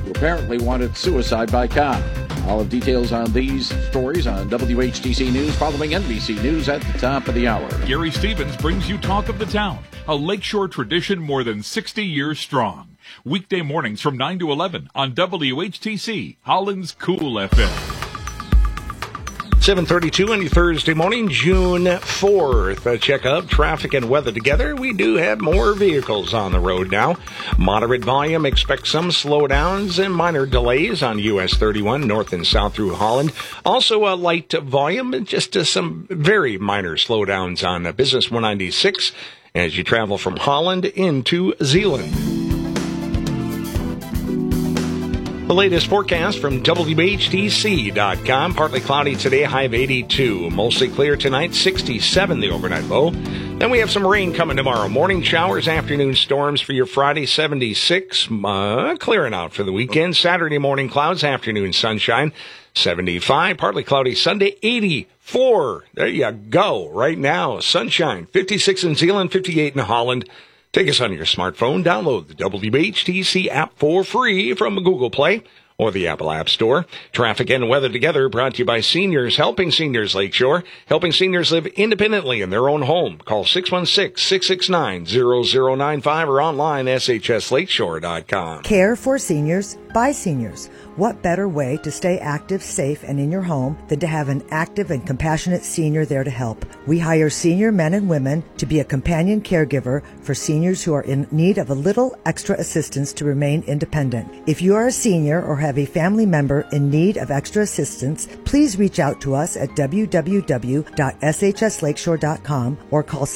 who apparently wanted suicide by cop. All of details on these stories on WHTC News following NBC News at the top of the hour. Gary Stevens brings you Talk of the Town, a Lakeshore tradition more than 60 years strong. Weekday mornings from 9 to 11 on WHTC, Holland's Cool FM. 7:32 on your Thursday morning, June 4th. A check of traffic and weather together. We do have more vehicles on the road now. Moderate volume. Expect some slowdowns and minor delays on US 31 north and south through Holland. Also a light volume, just some very minor slowdowns on Business 196 as you travel from Holland into Zeeland. The latest forecast from WHTC.com. Partly cloudy today, high of 82. Mostly clear tonight, 67 the overnight low. Then we have some rain coming tomorrow. Morning showers, afternoon storms for your Friday, 76. Clearing out for the weekend. Saturday morning clouds, afternoon sunshine, 75. Partly cloudy Sunday, 84. There you go. Right now, sunshine, 56 in Zeeland, 58 in Holland. Take us on your smartphone. Download the WHTC app for free from Google Play or the Apple App Store. Traffic and weather together brought to you by Seniors Helping Seniors Lakeshore, helping seniors live independently in their own home. Call 616-669-0095 or online shslakeshore.com. Care for seniors by seniors. What better way to stay active, safe, and in your home than to have an active and compassionate senior there to help? We hire senior men and women to be a companion caregiver for seniors who are in need of a little extra assistance to remain independent. If you are a senior or have a family member in need of extra assistance, please reach out to us at www.shslakeshore.com or call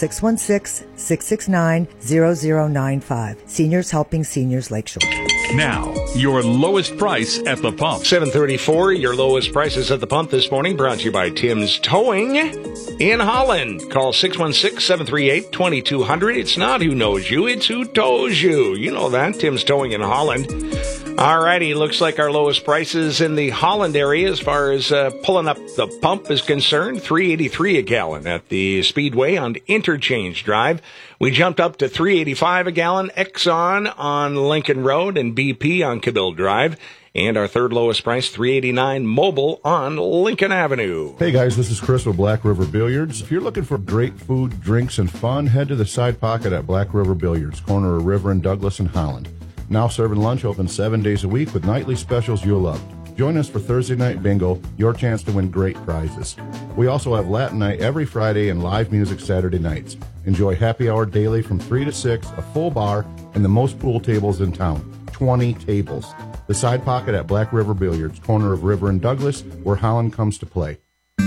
616-669-0095. Seniors Helping Seniors Lakeshore. Now, your lowest price at the pump. 7:34, your lowest prices at the pump this morning, brought to you by Tim's Towing in Holland. Call 616-738-2200. It's not who knows you, it's who tows you. You know that, Tim's Towing in Holland. Alrighty, looks like our lowest prices in the Holland area as far as pulling up the pump is concerned, $3.83 a gallon at the Speedway on Interchange Drive. We jumped up to $3.85 a gallon, Exxon on Lincoln Road and BP on Cabill Drive. And our third lowest price, $3.89 Mobile on Lincoln Avenue. Hey guys, this is Chris with Black River Billiards. If you're looking for great food, drinks, and fun, head to the Side Pocket at Black River Billiards, corner of River and Douglas in Holland. Now serving lunch, open 7 days a week with nightly specials you'll love. Join us for Thursday Night Bingo, your chance to win great prizes. We also have Latin Night every Friday and live music Saturday nights. Enjoy happy hour daily from 3 to 6, a full bar, and the most pool tables in town, 20 tables. The Side Pocket at Black River Billiards, corner of River and Douglas, where Holland comes to play.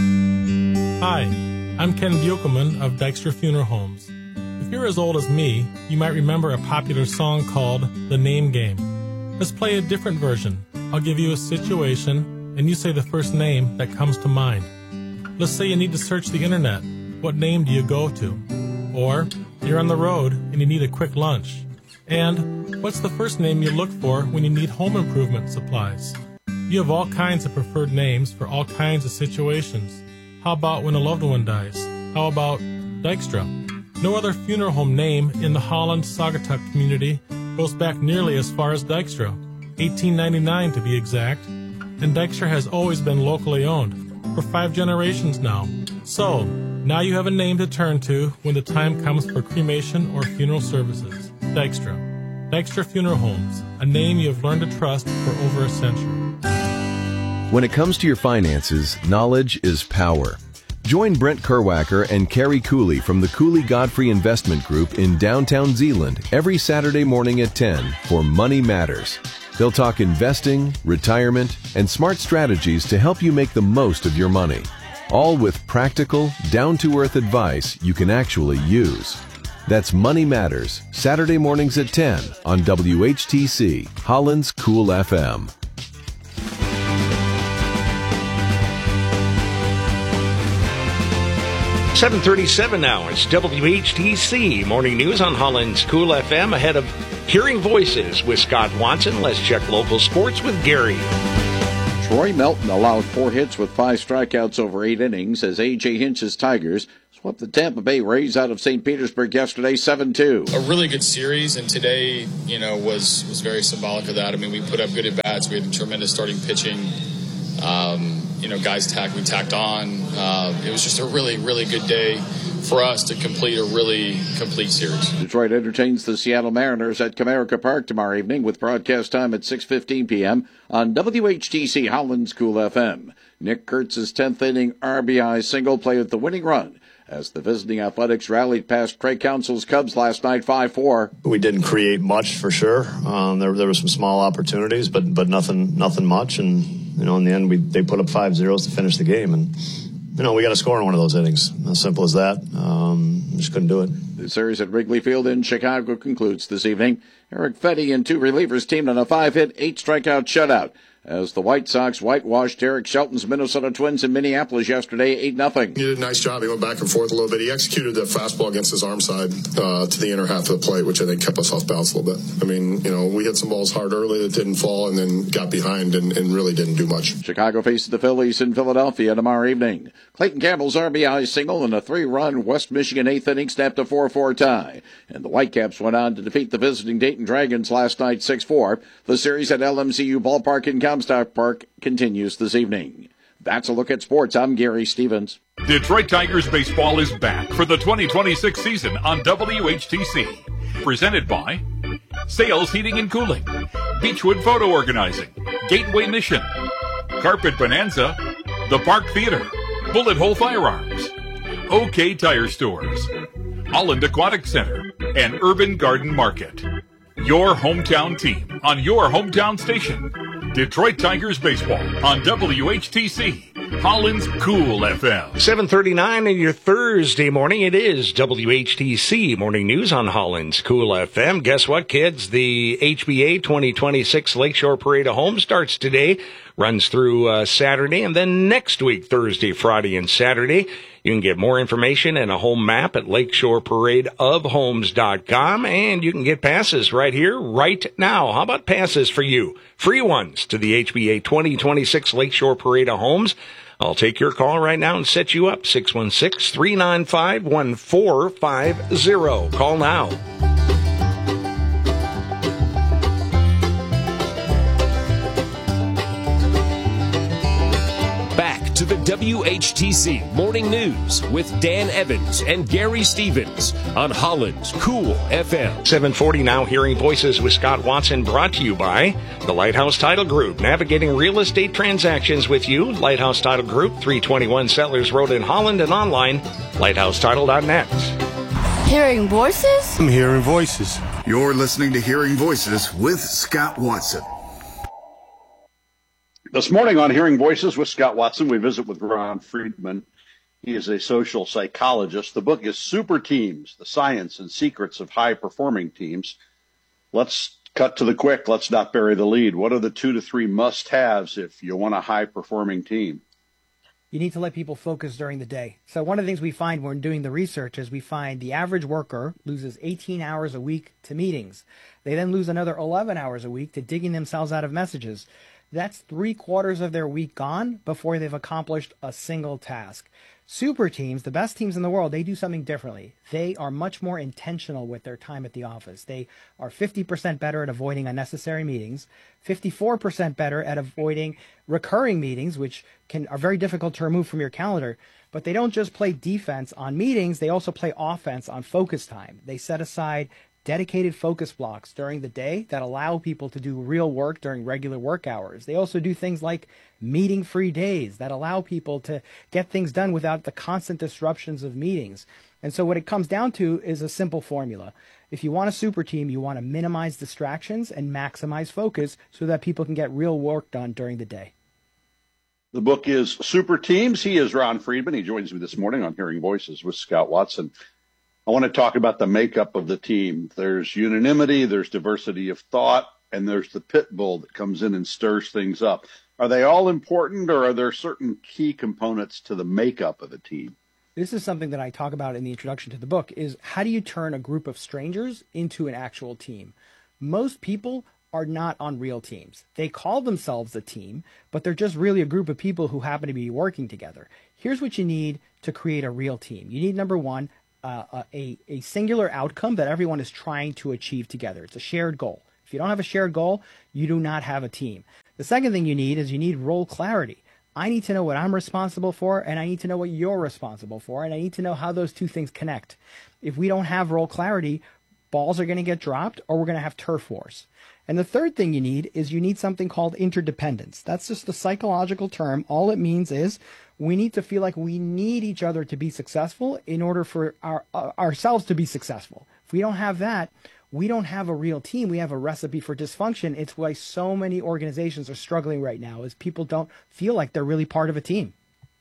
Hi, I'm Ken Buchelman of Dykstra Funeral Homes. If you're as old as me, you might remember a popular song called The Name Game. Let's play a different version. I'll give you a situation, and you say the first name that comes to mind. Let's say you need to search the internet. What name do you go to? Or you're on the road and you need a quick lunch. And what's the first name you look for when you need home improvement supplies? You have all kinds of preferred names for all kinds of situations. How about when a loved one dies? How about Dykstra? No other funeral home name in the Holland-Saugatuck community goes back nearly as far as Dykstra, 1899 to be exact, and Dykstra has always been locally owned, for 5 generations now. So, now you have a name to turn to when the time comes for cremation or funeral services. Dykstra. Dykstra Funeral Homes, a name you have learned to trust for over a century. When it comes to your finances, knowledge is power. Join Brent Kerwacker and Carrie Cooley from the Cooley Godfrey Investment Group in downtown Zeeland every Saturday morning at 10 for Money Matters. They'll talk investing, retirement, and smart strategies to help you make the most of your money. All with practical, down-to-earth advice you can actually use. That's Money Matters, Saturday mornings at 10 on WHTC, Holland's Cool FM. 7:37 now. It's WHTC Morning News on Holland's Cool FM. Ahead of Hearing Voices with Scott Watson. Let's check local sports with Gary. Troy Melton allowed 4 hits with 5 strikeouts over 8 innings as A.J. Hinch's Tigers swept the Tampa Bay Rays out of St. Petersburg yesterday 7-2. A really good series, and today, was very symbolic of that. I mean, we put up good at-bats. We had tremendous starting pitching. Guys we tacked on. It was just a really, really good day for us to complete a really complete series. Detroit entertains the Seattle Mariners at Comerica Park tomorrow evening with broadcast time at 6:15 p.m. on WHTC Holland's Cool FM. Nick Kurtz's 10th inning RBI single played the winning run as the visiting Athletics rallied past Craig Counsell's Cubs last night 5-4. We didn't create much for sure. There were some small opportunities, but nothing much. And in the end, they put up 5 zeros to finish the game. And we got to score in one of those innings. As simple as that. Just couldn't do it. The series at Wrigley Field in Chicago concludes this evening. Eric Fetty and 2 relievers teamed on a 5-hit, 8-strikeout shutout as the White Sox whitewashed Eric Shelton's Minnesota Twins in Minneapolis yesterday 8-0. He did a nice job. He went back and forth a little bit. He executed the fastball against his arm side to the inner half of the plate, which I think kept us off balance a little bit. I mean, we hit some balls hard early that didn't fall and then got behind and really didn't do much. Chicago faces the Phillies in Philadelphia tomorrow evening. Clayton Campbell's RBI single and a 3-run West Michigan 8th inning snapped a 4-4 tie. And the Whitecaps went on to defeat the visiting Dayton Dragons last night 6-4. The series at LMCU Ballpark in Comstock Park continues this evening. That's a look at sports. I'm Gary Stevens. Detroit Tigers baseball is back for the 2026 season on WHTC. Presented by Sales Heating and Cooling, Beechwood Photo Organizing, Gateway Mission, Carpet Bonanza, The Park Theater, Bullet Hole Firearms, OK Tire Stores, Holland Aquatic Center, and Urban Garden Market. Your hometown team on your hometown station. Detroit Tigers baseball on WHTC, Holland's Cool FM. 7:39 in your Thursday morning. It is WHTC Morning News on Holland's Cool FM. Guess what, kids? The HBA 2026 Lakeshore Parade of Homes starts today, runs through Saturday, and then next week, Thursday, Friday, and Saturday. You can get more information and a home map at lakeshoreParadeOfHomes.com, and you can get passes right here, right now. How about passes for you? Free ones to the HBA 2026 Lakeshore Parade of Homes. I'll take your call right now and set you up. 616-395-1450. Call now. To the WHTC Morning News with Dan Evans and Gary Stevens on Holland's Cool FM. 7:40 now, Hearing Voices with Scott Watson, brought to you by the Lighthouse Title Group, navigating real estate transactions with you. Lighthouse Title Group, 321 Settlers Road in Holland, and online, lighthousetitle.net. Hearing Voices? I'm hearing voices. You're listening to Hearing Voices with Scott Watson. This morning on Hearing Voices with Scott Watson, we visit with Ron Friedman. He is a social psychologist. The book is Super Teams, The Science and Secrets of High-Performing Teams. Let's cut to the quick. Let's not bury the lead. What are the 2 to 3 must-haves if you want a high-performing team? You need to let people focus during the day. So one of the things we find when doing the research is we find the average worker loses 18 hours a week to meetings. They then lose another 11 hours a week to digging themselves out of messages. That's 3/4 of their week gone before they've accomplished a single task. Super teams, the best teams in the world, they do something differently. They are much more intentional with their time at the office. They are 50% better at avoiding unnecessary meetings, 54% better at avoiding recurring meetings, which are very difficult to remove from your calendar. But they don't just play defense on meetings, they also play offense on focus time. They set aside dedicated focus blocks during the day that allow people to do real work during regular work hours. They also do things like meeting-free days that allow people to get things done without the constant disruptions of meetings. And so what it comes down to is a simple formula. If you want a super team, you want to minimize distractions and maximize focus so that people can get real work done during the day. The book is Super Teams. He is Ron Friedman. He joins me this morning on Hearing Voices with Scott Watson. I want to talk about the makeup of the team. There's unanimity, there's diversity of thought, and there's the pit bull that comes in and stirs things up. Are they all important, or are there certain key components to the makeup of the team? This is something that I talk about in the introduction to the book, is how do you turn a group of strangers into an actual team? Most people are not on real teams. They call themselves a team, but they're just really a group of people who happen to be working together. Here's what you need to create a real team. You need, number one, a singular outcome that everyone is trying to achieve together. It's a shared goal. If you don't have a shared goal, you do not have a team. The second thing you need role clarity. I need to know what I'm responsible for, and I need to know what you're responsible for, and I need to know how those two things connect. If we don't have role clarity, balls are going to get dropped, or we're going to have turf wars. And the third thing you need something called interdependence. That's just a psychological term. All it means is we need to feel like we need each other to be successful in order for ourselves to be successful. If we don't have that, we don't have a real team. We have a recipe for dysfunction. It's why so many organizations are struggling right now, is people don't feel like they're really part of a team.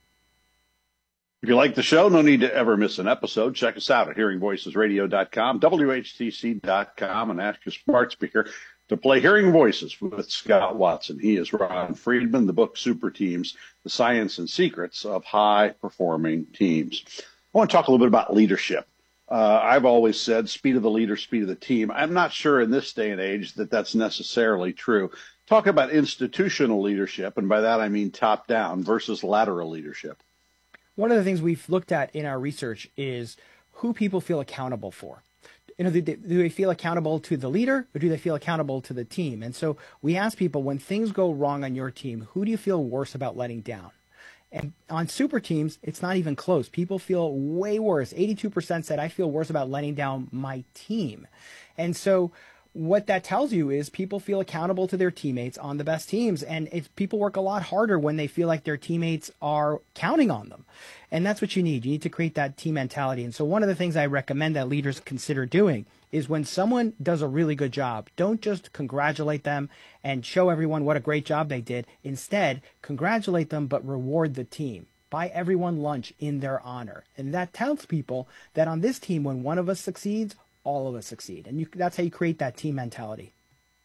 If you like the show, no need to ever miss an episode. Check us out at hearingvoicesradio.com, WHTC.com, and ask your smart speaker to play Hearing Voices with Scott Watson. He is Ron Friedman, the book Super Teams, The Science and Secrets of High-Performing Teams. I want to talk a little bit about leadership. I've always said speed of the leader, speed of the team. I'm not sure in this day and age that that's necessarily true. Talk about institutional leadership, and by that I mean top-down versus lateral leadership. One of the things we've looked at in our research is who people feel accountable for. Do they feel accountable to the leader, or do they feel accountable to the team? And so we ask people, when things go wrong on your team, who do you feel worse about letting down? And on super teams, it's not even close. People feel way worse. 82% said, I feel worse about letting down my team. And so what that tells you is people feel accountable to their teammates on the best teams. And people work a lot harder when they feel like their teammates are counting on them. And that's what you need. You need to create that team mentality. And so one of the things I recommend that leaders consider doing is when someone does a really good job, don't just congratulate them and show everyone what a great job they did. Instead, congratulate them, but reward the team. Buy everyone lunch in their honor. And that tells people that on this team, when one of us succeeds, all of us succeed. And that's how you create that team mentality.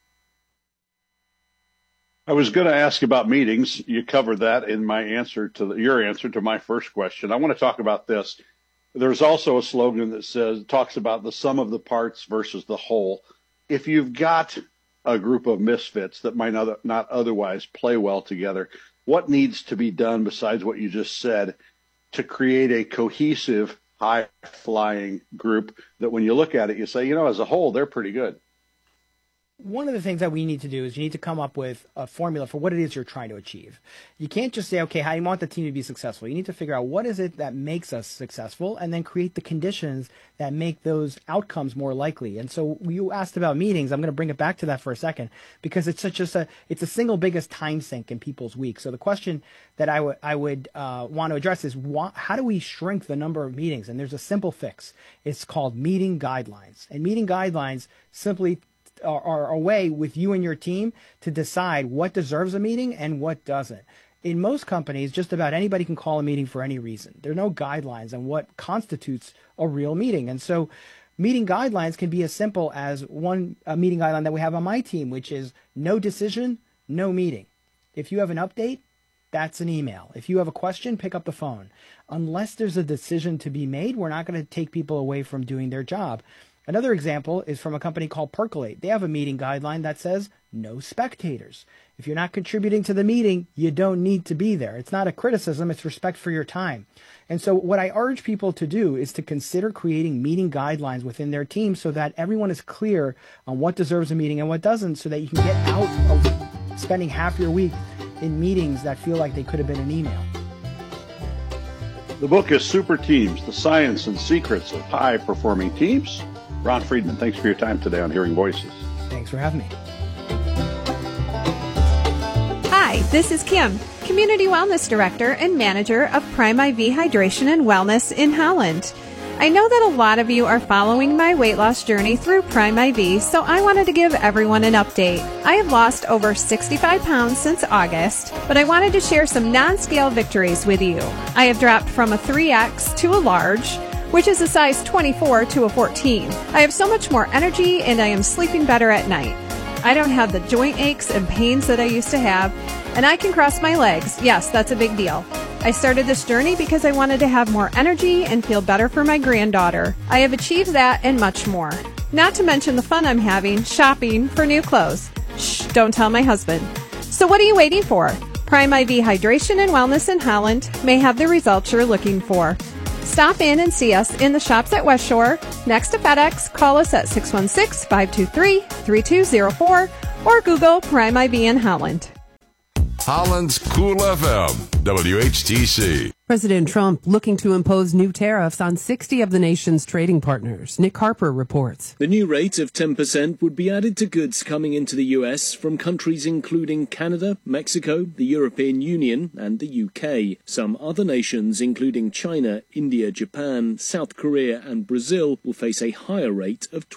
I was going to ask about meetings. You covered that in my answer to your answer to my first question. I want to talk about this. There's also a slogan that talks about the sum of the parts versus the whole. If you've got a group of misfits that might not otherwise play well together, what needs to be done besides what you just said to create a cohesive, high-flying group that when you look at it, you say, as a whole, they're pretty good? One of the things that we need to do is you need to come up with a formula for what it is you're trying to achieve. You can't just say, okay, how do you want the team to be successful? You need to figure out what is it that makes us successful and then create the conditions that make those outcomes more likely. And so you asked about meetings. I'm going to bring it back to that for a second because it's it's a single biggest time sink in people's week. So the question that I would want to address is how do we shrink the number of meetings? And there's a simple fix. It's called meeting guidelines. And meeting guidelines simply are a way with you and your team to decide what deserves a meeting and what doesn't. In most companies, just about anybody can call a meeting for any reason. There are no guidelines on what constitutes a real meeting. And so meeting guidelines can be as simple as a meeting guideline that we have on my team, which is no decision, no meeting. If you have an update, that's an email. If you have a question, pick up the phone. Unless there's a decision to be made, we're not going to take people away from doing their job. Another example is from a company called Percolate. They have a meeting guideline that says no spectators. If you're not contributing to the meeting, you don't need to be there. It's not a criticism, it's respect for your time. And so what I urge people to do is to consider creating meeting guidelines within their team so that everyone is clear on what deserves a meeting and what doesn't, so that you can get out of spending half your week in meetings that feel like they could have been an email. The book is Super Teams, The Science and Secrets of High-Performing Teams. Ron Friedman, thanks for your time today on Hearing Voices. Thanks for having me. Hi, this is Kim, Community Wellness Director and Manager of Prime IV Hydration and Wellness in Holland. I know that a lot of you are following my weight loss journey through Prime IV, so I wanted to give everyone an update. I have lost over 65 pounds since August, but I wanted to share some non-scale victories with you. I have dropped from a 3X to a large, which is a size 24 to a 14. I have so much more energy and I am sleeping better at night. I don't have the joint aches and pains that I used to have, and I can cross my legs. Yes, that's a big deal. I started this journey because I wanted to have more energy and feel better for my granddaughter. I have achieved that and much more. Not to mention the fun I'm having shopping for new clothes. Shh, don't tell my husband. So what are you waiting for? Prime IV Hydration and Wellness in Holland may have the results you're looking for. Stop in and see us in the shops at West Shore. Next to FedEx, call us at 616-523-3204 or Google Prime IV in Holland. Holland's Cool FM, WHTC. President Trump looking to impose new tariffs on 60 of the nation's trading partners. Nick Harper reports. The new rate of 10% would be added to goods coming into the U.S. from countries including Canada, Mexico, the European Union, and the UK. Some other nations, including China, India, Japan, South Korea, and Brazil, will face a higher rate of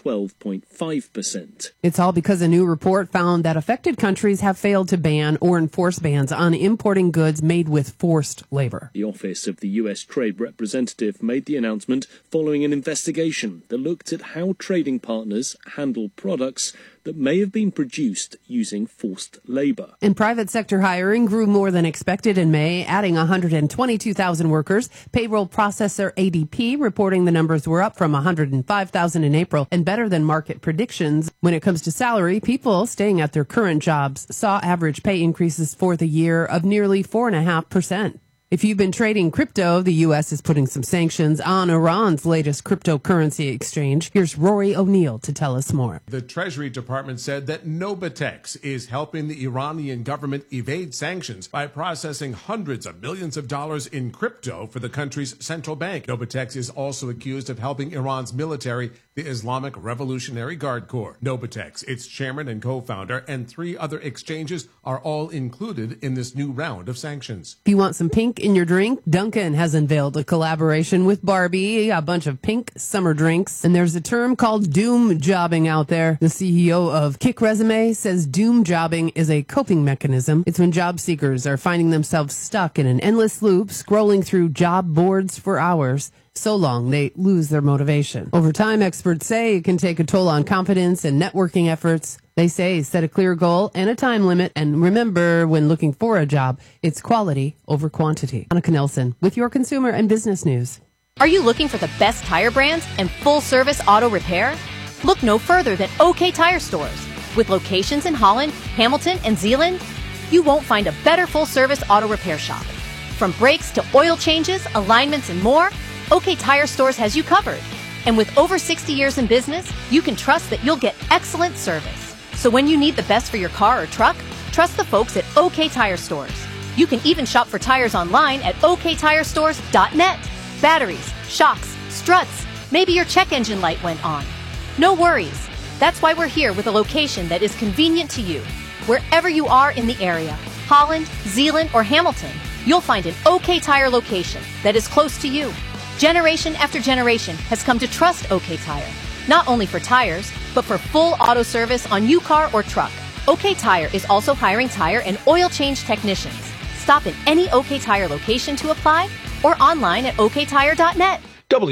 12.5%. It's all because a new report found that affected countries have failed to ban or enforce bans on importing goods made with forced labor. The Office of the U.S. Trade Representative made the announcement following an investigation that looked at how trading partners handle products that may have been produced using forced labor. And private sector hiring grew more than expected in May, adding 122,000 workers. Payroll processor ADP reporting the numbers were up from 105,000 in April and better than market predictions. When it comes to salary, people staying at their current jobs saw average pay increases for the year of nearly 4.5%. If you've been trading crypto, the U.S. is putting some sanctions on Iran's latest cryptocurrency exchange. Here's Rory O'Neill to tell us more. The Treasury Department said that Nobatex is helping the Iranian government evade sanctions by processing hundreds of millions of dollars in crypto for the country's central bank. Nobatex is also accused of helping Iran's military, the Islamic Revolutionary Guard Corps. Nobatex, its chairman and co-founder, and 3 other exchanges are all included in this new round of sanctions. If you want some pink in your drink, Dunkin' has unveiled a collaboration with Barbie, a bunch of pink summer drinks. And there's a term called doom jobbing out there. The CEO of Kick Resume says doom jobbing is a coping mechanism. It's when job seekers are finding themselves stuck in an endless loop, scrolling through job boards for hours. So long they lose their motivation. Over time, experts say it can take a toll on confidence and networking efforts. They say set a clear goal and a time limit. And remember, when looking for a job, it's quality over quantity. Annika Nelson with your consumer and business news. Are you looking for the best tire brands and full-service auto repair? Look no further than OK Tire Stores. With locations in Holland, Hamilton, and Zeeland, you won't find a better full-service auto repair shop. From brakes to oil changes, alignments, and more, OK Tire Stores has you covered. And with over 60 years in business, you can trust that you'll get excellent service. So when you need the best for your car or truck, trust the folks at OK Tire Stores. You can even shop for tires online at oktirestores.net. Batteries, shocks, struts, maybe your check engine light went on. No worries. That's why we're here with a location that is convenient to you. Wherever you are in the area, Holland, Zeeland, or Hamilton, you'll find an OK Tire location that is close to you. Generation after generation has come to trust OK Tire, not only for tires, but for full auto service on your car or truck. OK Tire is also hiring tire and oil change technicians. Stop in any OK Tire location to apply or online at oktire.net.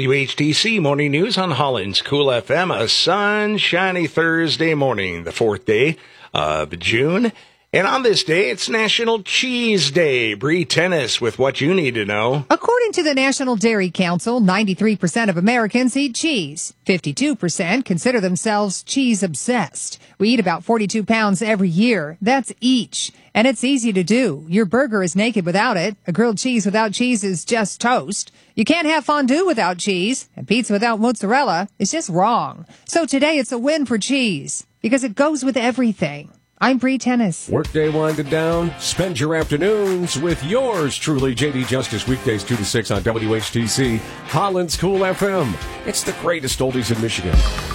WHTC Morning News on Holland's Cool FM, a sunshiny Thursday morning, the 4th day of June. And on this day, it's National Cheese Day. Bree Tennis with what you need to know. According to the National Dairy Council, 93% of Americans eat cheese. 52% consider themselves cheese obsessed. We eat about 42 pounds every year. That's each. And it's easy to do. Your burger is naked without it. A grilled cheese without cheese is just toast. You can't have fondue without cheese. And pizza without mozzarella is just wrong. So today it's a win for cheese because it goes with everything. I'm Bree Tennis. Workday winding down. Spend your afternoons with yours truly, JD Justice, weekdays 2 to 6 on WHTC, Holland's Cool FM. It's the greatest oldies in Michigan.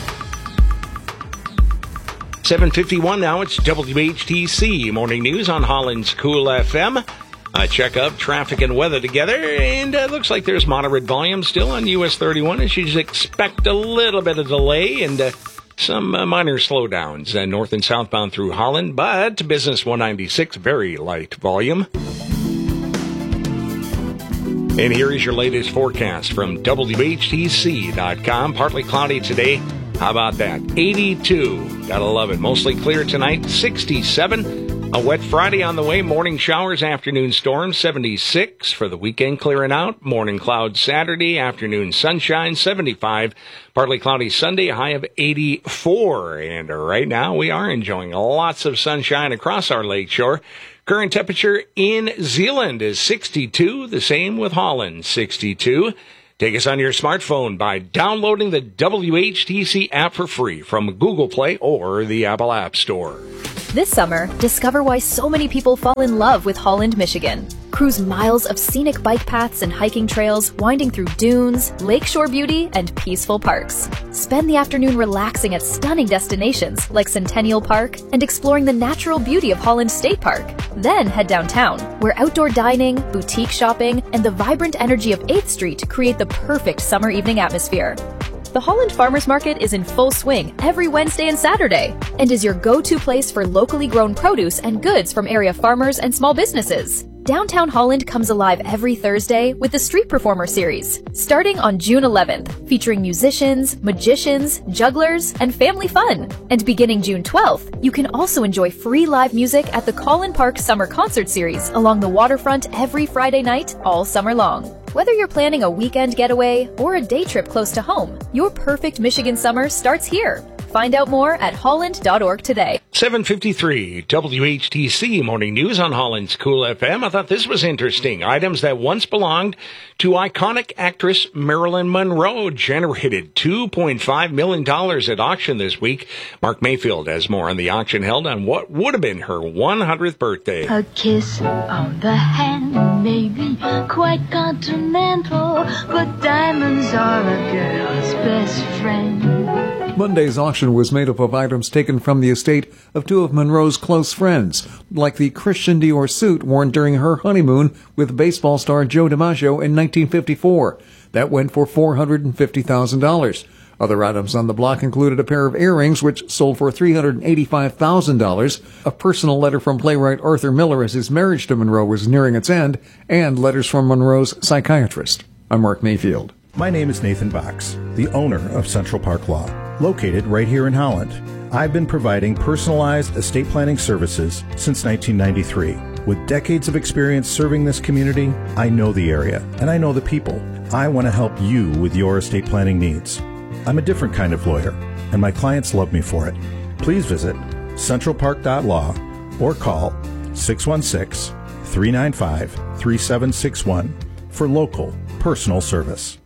7:51 now. It's WHTC Morning News on Holland's Cool FM. Check up traffic and weather together, and it looks like there's moderate volume still on US 31, as you expect a little bit of delay and some minor slowdowns north and southbound through Holland, but Business 196, very light volume. And here is your latest forecast from WHTC.com. Partly cloudy today. How about that? 82. Gotta love it. Mostly clear tonight. 67. A wet Friday on the way. Morning showers, afternoon storms. 76 for the weekend clearing out. Morning clouds Saturday. Afternoon sunshine. 75. Partly cloudy Sunday. A high of 84. And right now we are enjoying lots of sunshine across our lakeshore. Current temperature in Zeeland is 62, the same with Holland, 62. Take us on your smartphone by downloading the WHTC app for free from Google Play or the Apple App Store. This summer, discover why so many people fall in love with Holland, Michigan. Cruise miles of scenic bike paths and hiking trails winding through dunes, lakeshore beauty, and peaceful parks. Spend the afternoon relaxing at stunning destinations like Centennial Park and exploring the natural beauty of Holland State Park. Then head downtown, where outdoor dining, boutique shopping, and the vibrant energy of 8th Street create the perfect summer evening atmosphere. The Holland Farmers Market is in full swing every Wednesday and Saturday and is your go-to place for locally grown produce and goods from area farmers and small businesses. Downtown Holland comes alive every Thursday with the Street Performer Series, starting on June 11th, featuring musicians, magicians, jugglers, and family fun. And beginning June 12th, you can also enjoy free live music at the Collin Park Summer Concert Series along the waterfront every Friday night all summer long. Whether you're planning a weekend getaway or a day trip close to home, your perfect Michigan summer starts here. Find out more at holland.org today. 7:53 WHTC Morning News on Holland's Cool FM. I thought this was interesting. Items that once belonged to iconic actress Marilyn Monroe generated $2.5 million at auction this week. Mark Mayfield has more on the auction held on what would have been her 100th birthday. A kiss on the hand may be quite continental, but diamonds are a girl's best friend. Monday's auction was made up of items taken from the estate of two of Monroe's close friends, like the Christian Dior suit worn during her honeymoon with baseball star Joe DiMaggio in 1954. That went for $450,000. Other items on the block included a pair of earrings, which sold for $385,000, a personal letter from playwright Arthur Miller as his marriage to Monroe was nearing its end, and letters from Monroe's psychiatrist. I'm Mark Mayfield. My name is Nathan Box, the owner of Central Park Law, located right here in Holland. I've been providing personalized estate planning services since 1993. With decades of experience serving this community, I know the area and I know the people. I want to help you with your estate planning needs. I'm a different kind of lawyer, and my clients love me for it. Please visit centralpark.law or call 616-395-3761 for local personal service.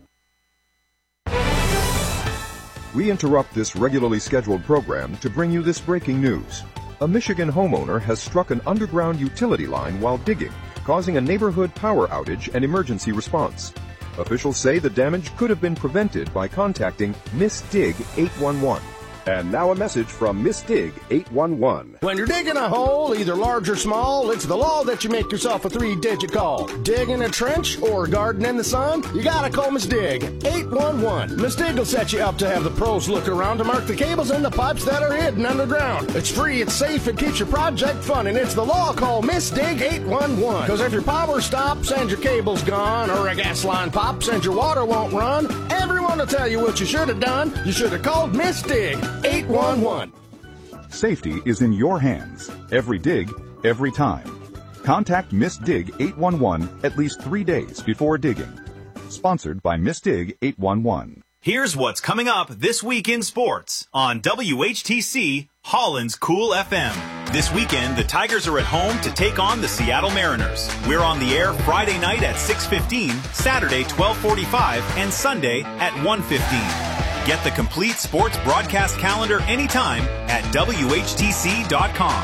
We interrupt this regularly scheduled program to bring you this breaking news. A Michigan homeowner has struck an underground utility line while digging, causing a neighborhood power outage and emergency response. Officials say the damage could have been prevented by contacting Miss Dig 811. And now a message from Miss Dig 811. When you're digging a hole, either large or small, it's the law that you make yourself a 3-digit call. Digging a trench or garden in the sun, you gotta call Miss Dig 811. Miss Dig will set you up to have the pros look around to mark the cables and the pipes that are hidden underground. It's free, it's safe, it keeps your project fun, and it's the law. Call Miss Dig 811. Because if your power stops and your cable's gone, or a gas line pops and your water won't run, everyone will tell you what you should have done. You should have called Miss Dig 811. Safety is in your hands. Every dig, every time. Contact Miss Dig 811 at least 3 days before digging. Sponsored by Miss Dig 811. Here's what's coming up this week in sports on WHTC Holland's Cool FM. This weekend, the Tigers are at home to take on the Seattle Mariners. We're on the air Friday night at 6:15, Saturday 12:45, and Sunday at 1:15. Get the complete sports broadcast calendar anytime at WHTC.com.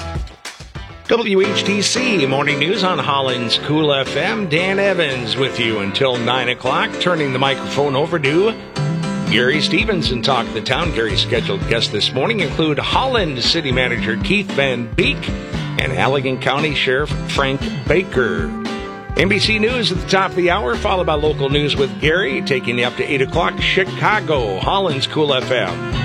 WHTC Morning News on Holland's Cool FM. Dan Evans with you until 9 o'clock. Turning the microphone over to Gary Stevens and Talk the Town. Gary's scheduled guests this morning include Holland City Manager Keith Van Beek and Allegan County Sheriff Frank Baker. NBC News at the top of the hour, followed by local news with Gary, taking you up to 8 o'clock. Chicago, Holland's Cool FM.